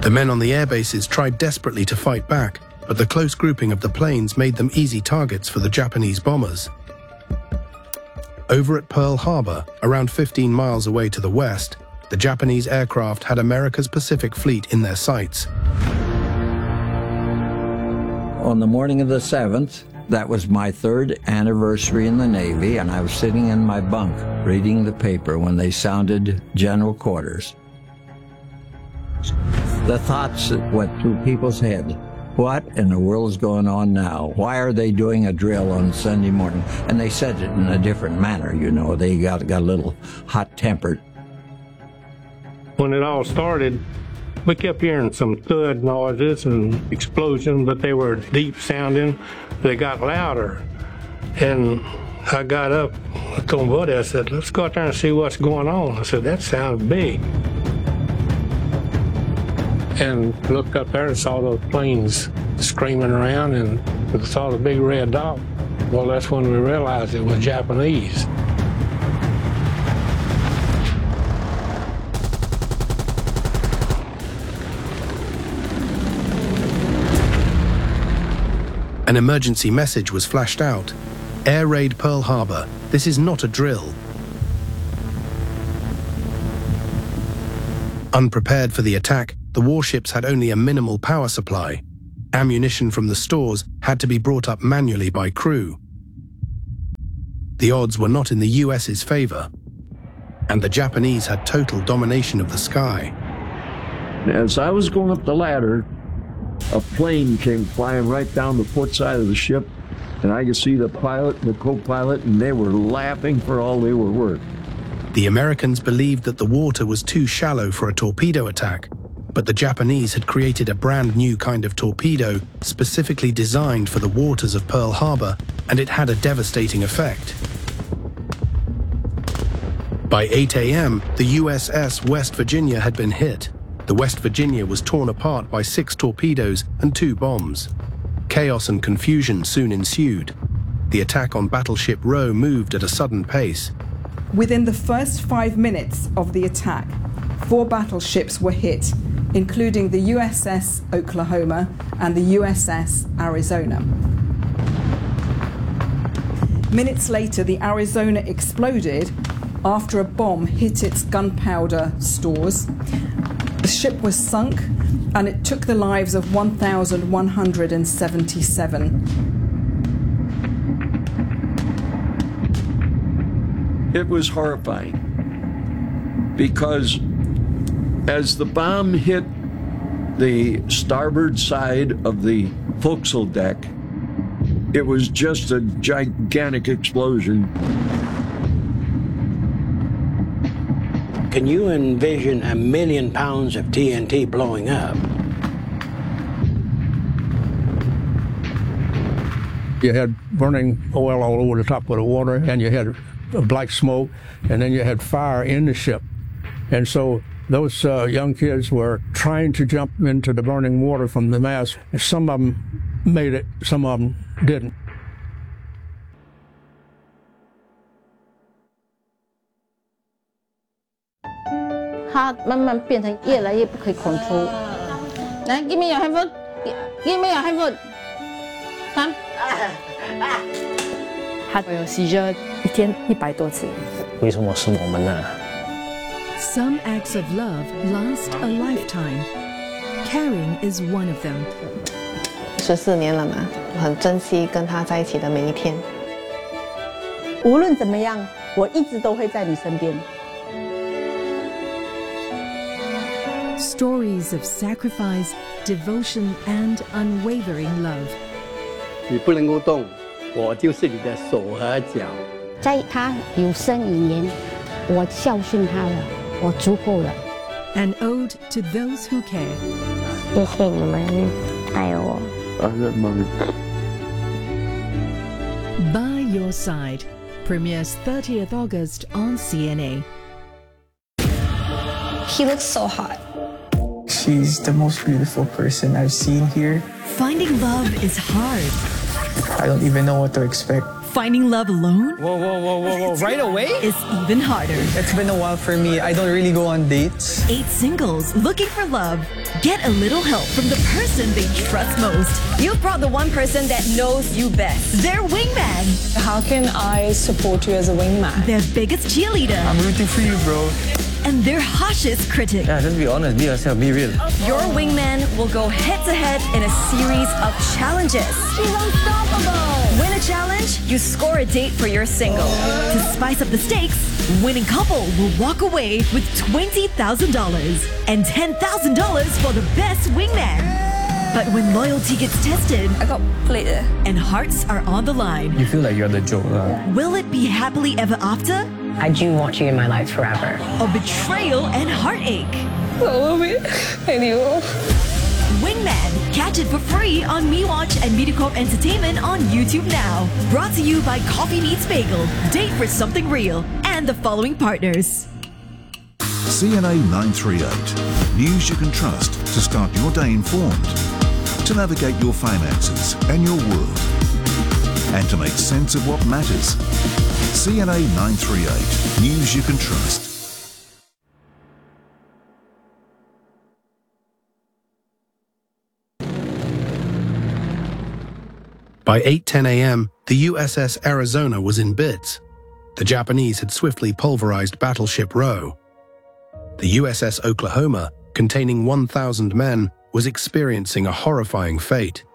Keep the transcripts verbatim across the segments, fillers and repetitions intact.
The men on the air bases tried desperately to fight back, but the close grouping of the planes made them easy targets for the Japanese bombers. Over at Pearl Harbor, around fifteen miles away to the west, the Japanese aircraft had America's Pacific Fleet in their sights. On the morning of the seventh, that was my third anniversary in the Navy, and I was sitting in my bunk reading the paper when they sounded general quarters. The thoughts that went through people's heads: what in the world is going on now? Why are they doing a drill on Sunday morning? And they said it in a different manner, you know. They got, got a little hot-tempered. When it all started, we kept hearing some thud noises and explosions, but they were deep sounding. They got louder. And I got up, I told my buddy, I said, let's go out there and see what's going on. I said, that sounds big. And looked up there and saw those planes screaming around and saw the big red dot. Well, that's when we realized it was Japanese. An emergency message was flashed out. Air raid Pearl Harbor. This is not a drill. Unprepared for the attack, the warships had only a minimal power supply. Ammunition from the stores had to be brought up manually by crew. The odds were not in the U S's favor, and the Japanese had total domination of the sky. As I was going up the ladder, a plane came flying right down the port side of the ship, and I could see the pilot and the co-pilot, and they were laughing for all they were worth. The Americans believed that the water was too shallow for a torpedo attack, but the Japanese had created a brand new kind of torpedo specifically designed for the waters of Pearl Harbor, and it had a devastating effect. By eight A M, the U S S West Virginia had been hit. The West Virginia was torn apart by six torpedoes and two bombs. Chaos and confusion soon ensued. The attack on Battleship Row moved at a sudden pace. Within the first five minutes of the attack, four battleships were hit, including the U S S Oklahoma and the U S S Arizona. Minutes later, the Arizona exploded after a bomb hit its gunpowder stores. The ship was sunk, and it took the lives of one thousand one hundred seventy-seven. It was horrifying, because as the bomb hit the starboard side of the forecastle deck, it was just a gigantic explosion. Can you envision a million pounds of T N T blowing up? You had burning oil all over the top of the water, and you had black smoke, and then you had fire in the ship. And so those uh, young kids were trying to jump into the burning water from the mast. Some of them made it, some of them didn't. It慢慢变成越来越不可以control。来 ，give me your handphone， give me your handphone。三。 他有 seizure 一天一百多次。 为什么是我们呢 ？Some acts of love last a lifetime. Caring is one of them. 十四年了嘛，很珍惜跟他在一起的每一天。 无论怎么样，我一直都会在你身边。 Stories of sacrifice, devotion, and unwavering love. 你不能够动，我就是你的手和脚。 在他有生以年，我孝顺他了，我足够了。 An ode to those who care. 谢谢你们爱我。 By Your Side premieres thirtieth August on C N A. He looks so hot. She's the most beautiful person I've seen here. Finding love is hard. I don't even know what to expect. Finding love alone? Whoa, whoa, whoa, whoa, whoa. Right away? Is even harder. It's been a while for me. I don't really go on dates. Eight singles looking for love. Get a little help from the person they trust most. You've brought the one person that knows you best. Their wingman. How can I support you as a wingman? Their biggest cheerleader. I'm rooting for you, bro. And their harshest critic. Yeah, just be honest, be yourself, be real. Your wingman will go head-to-head in a series of challenges. She's unstoppable. Win a challenge, you score a date for your single. To spice up the stakes, winning couple will walk away with twenty thousand dollars and ten thousand dollars for the best wingman. But when loyalty gets tested, I got played there. And hearts are on the line. You feel like you're the joke, huh? Will it be happily ever after? I do want you in my life forever. Or betrayal and heartache? I love it. I do. Wingman. Catch it for free on MeWatch and MediaCorp Entertainment on YouTube now. Brought to you by Coffee Meets Bagel, Date for Something Real, and the following partners. C N A nine three eight. News you can trust to start your day informed, to navigate your finances and your world, and to make sense of what matters. C N A nine three eight. News you can trust. By eight ten a m, the U S S Arizona was in bits. The Japanese had swiftly pulverized Battleship Row. The U S S Oklahoma, containing one thousand men, was experiencing a horrifying fate.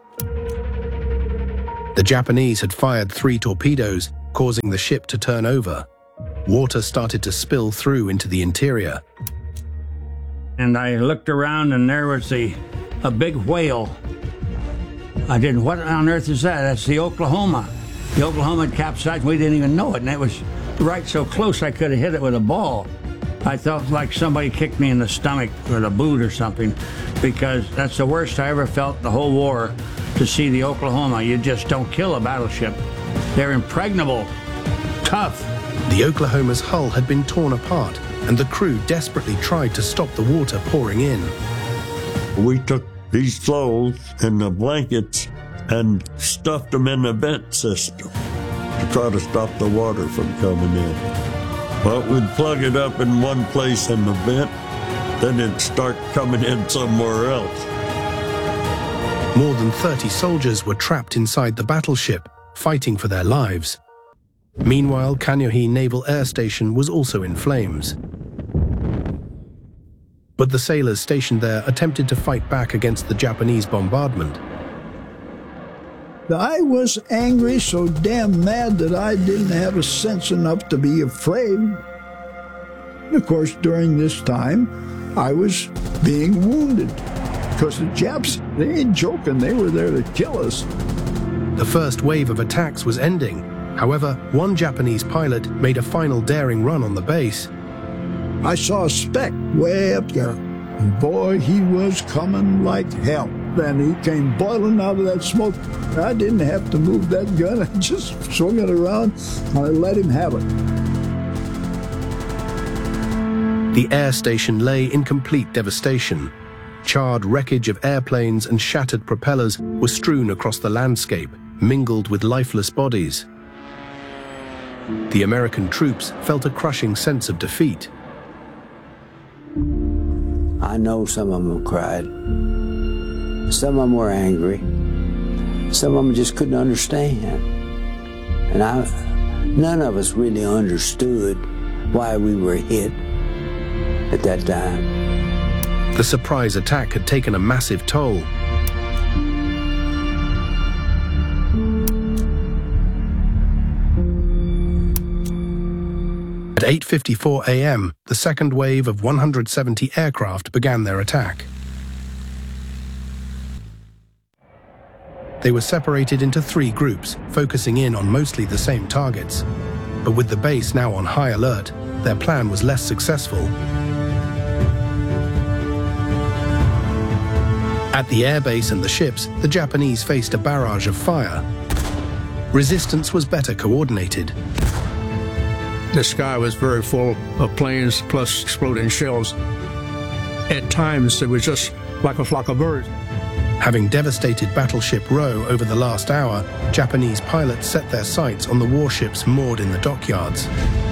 The Japanese had fired three torpedoes, causing the ship to turn over. Water started to spill through into the interior. And I looked around and there was the, a big whale. I didn't, what on earth is that? That's the Oklahoma. The Oklahoma had capsized, we didn't even know it, and it was right so close I could have hit it with a ball. I felt like somebody kicked me in the stomach with a boot or something, because that's the worst I ever felt the whole war, to see the Oklahoma. You just don't kill a battleship. They're impregnable, tough. The Oklahoma's hull had been torn apart, and the crew desperately tried to stop the water pouring in. We took these clothes and the blankets and stuffed them in the vent system to try to stop the water from coming in. But we'd plug it up in one place in the vent, then it'd start coming in somewhere else. More than thirty soldiers were trapped inside the battleship, fighting for their lives. Meanwhile, Kaneohe Naval Air Station was also in flames. But the sailors stationed there attempted to fight back against the Japanese bombardment. I was angry, so damn mad that I didn't have a sense enough to be afraid. Of course, during this time, I was being wounded. Because the Japs, they ain't joking, they were there to kill us. The first wave of attacks was ending. However, one Japanese pilot made a final daring run on the base. I saw a speck way up there. And boy, he was coming like hell. Then he came boiling out of that smoke. I didn't have to move that gun. I just swung it around and I let him have it. The air station lay in complete devastation. Charred wreckage of airplanes and shattered propellers were strewn across the landscape, mingled with lifeless bodies. The American troops felt a crushing sense of defeat. I know some of them cried. Some of them were angry. Some of them just couldn't understand. And I, none of us really understood why we were hit at that time. The surprise attack had taken a massive toll. At eight fifty-four a m, the second wave of one hundred seventy aircraft began their attack. They were separated into three groups, focusing in on mostly the same targets. But with the base now on high alert, their plan was less successful. At the airbase and the ships, the Japanese faced a barrage of fire. Resistance was better coordinated. The sky was very full of planes plus exploding shells. At times, it was just like a flock of birds. Having devastated Battleship Row over the last hour, Japanese pilots set their sights on the warships moored in the dockyards.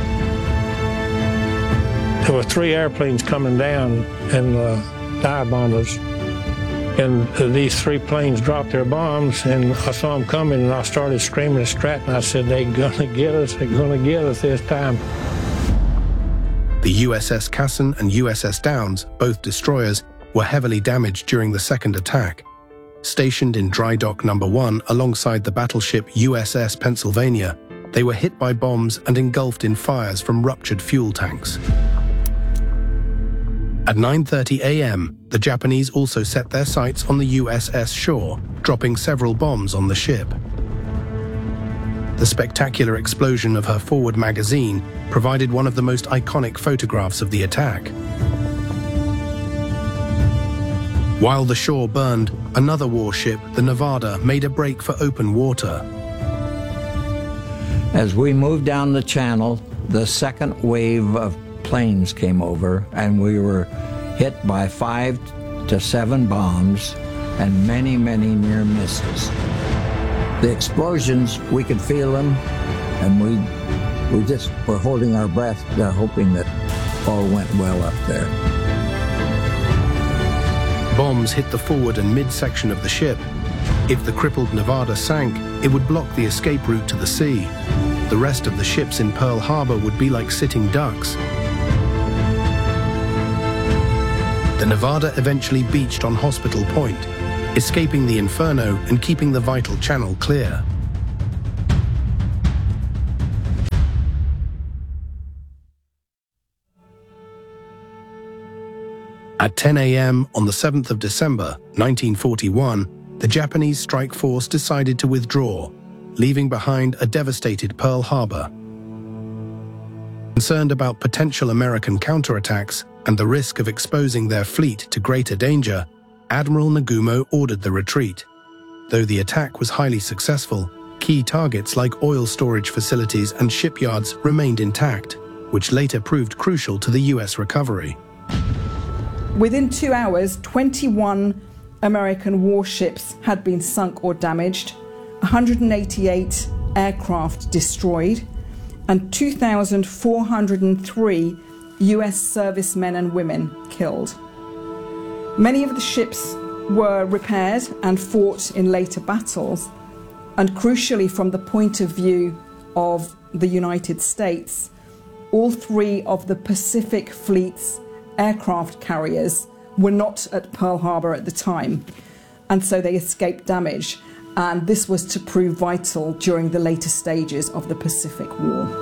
There were three airplanes coming down and uh, dive bombers. And uh, these three planes dropped their bombs, and I saw them coming, and I started screaming at Stratton. I said, they're gonna get us, they're gonna get us this time. The U S S Cassin and U S S Downs, both destroyers, were heavily damaged during the second attack. Stationed in dry dock number one alongside the battleship U S S Pennsylvania, they were hit by bombs and engulfed in fires from ruptured fuel tanks. At nine thirty a m, the Japanese also set their sights on the U S S Shore, dropping several bombs on the ship. The spectacular explosion of her forward magazine provided one of the most iconic photographs of the attack. While the Shore burned, another warship, the Nevada, made a break for open water. As we moved down the channel, the second wave of planes came over, and we were hit by five to seven bombs and many, many near misses. The explosions, we could feel them, and we we just were holding our breath, uh, hoping that all went well up there. Bombs hit the forward and mid-section of the ship. If the crippled Nevada sank, it would block the escape route to the sea. The rest of the ships in Pearl Harbor would be like sitting ducks. The Nevada eventually beached on Hospital Point, escaping the inferno and keeping the vital channel clear. At ten a m on the seventh of December, nineteen forty-one, the Japanese strike force decided to withdraw, leaving behind a devastated Pearl Harbor. Concerned about potential American counterattacks and the risk of exposing their fleet to greater danger, Admiral Nagumo ordered the retreat. Though the attack was highly successful, key targets like oil storage facilities and shipyards remained intact, which later proved crucial to the U S recovery. Within two hours, twenty-one American warships had been sunk or damaged, one hundred eighty-eight aircraft destroyed, and two thousand four hundred three U S servicemen and women killed. Many of the ships were repaired and fought in later battles, and crucially from the point of view of the United States, all three of the Pacific Fleet's aircraft carriers were not at Pearl Harbor at the time, and so they escaped damage, and this was to prove vital during the later stages of the Pacific War.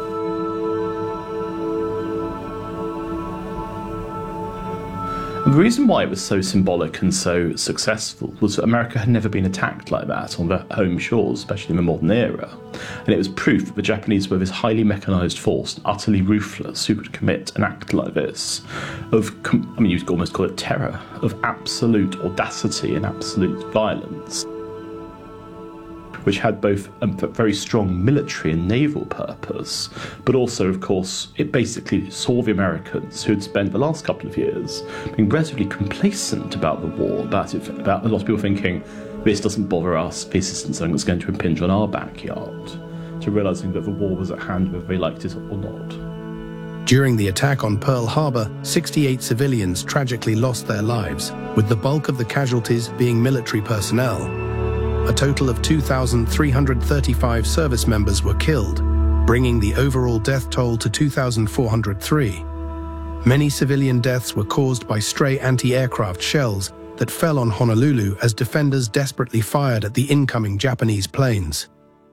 The reason why it was so symbolic and so successful was that America had never been attacked like that on their home shores, especially in the modern era. And it was proof that the Japanese were this highly mechanised force, utterly ruthless, who could commit an act like this, of, I mean, you could almost call it terror, of absolute audacity and absolute violence, which had both a very strong military and naval purpose, but also, of course, it basically saw the Americans, who had spent the last couple of years being relatively complacent about the war, about, it, about a lot of people thinking, this doesn't bother us, this isn't something that's going to impinge on our backyard, to realising that the war was at hand whether they liked it or not. During the attack on Pearl Harbor, sixty-eight civilians tragically lost their lives, with the bulk of the casualties being military personnel. A total of two thousand three hundred thirty-five service members were killed, bringing the overall death toll to two thousand four hundred three. Many civilian deaths were caused by stray anti-aircraft shells that fell on Honolulu as defenders desperately fired at the incoming Japanese planes.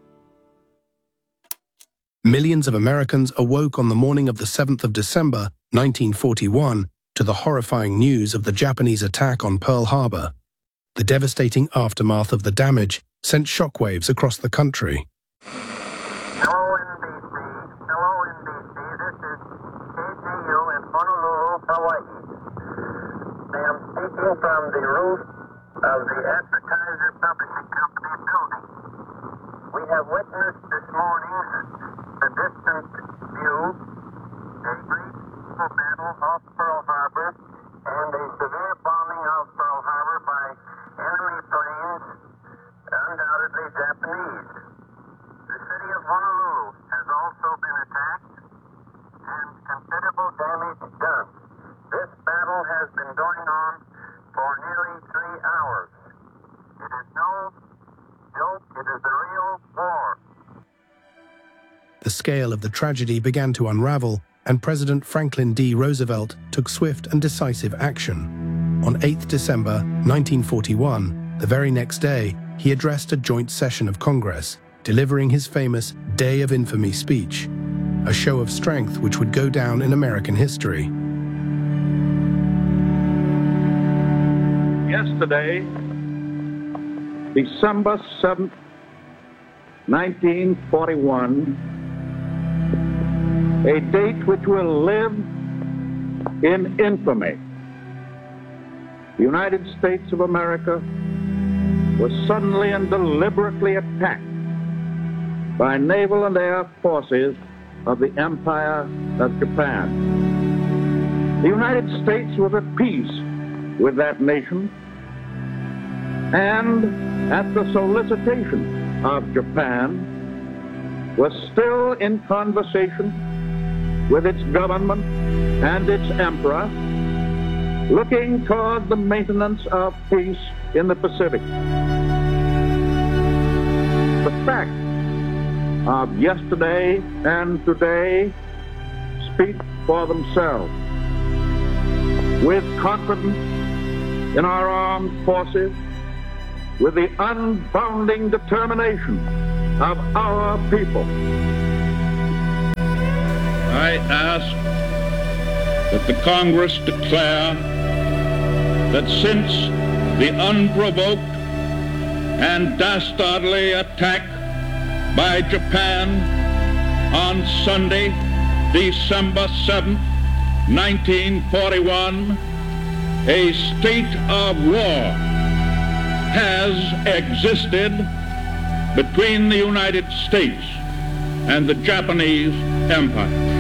Millions of Americans awoke on the morning of the seventh of December, nineteen forty-one, to the horrifying news of the Japanese attack on Pearl Harbor. The devastating aftermath of the damage sent shockwaves across the country. Hello N B C, hello N B C, this is K G U in Honolulu, Hawaii. I am speaking from the roof of the Advertiser Publishing Company building. We have witnessed this morning the distant view, a great battle off Pearl Harbor, and a severe bombing of Pearl Harbor by enemy planes the scale of the tragedy began to unravel, and President Franklin D. Roosevelt took swift and decisive action. On the eighth of December nineteen forty-one, the very next day, he addressed a joint session of Congress, delivering his famous Day of Infamy speech, a show of strength which would go down in American history. Yesterday, December seventh, nineteen forty-one, a date which will live in infamy. The United States of America was suddenly and deliberately attacked by naval and air forces of the Empire of Japan. The United States was at peace with that nation, and at the solicitation of Japan, was still in conversation with its government and its emperor, looking toward the maintenance of peace in the Pacific. The facts of yesterday and today speak for themselves. With confidence in our armed forces, with the unbounding determination of our people, I ask that the Congress declare that since the unprovoked and dastardly attack by Japan on Sunday, December seventh, nineteen forty-one, a state of war has existed between the United States and the Japanese Empire.